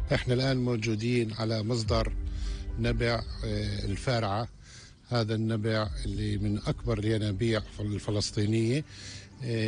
احنا الآن موجودين على مصدر نبع الفارعة. هذا النبع اللي من أكبر الينابيع الفلسطينية.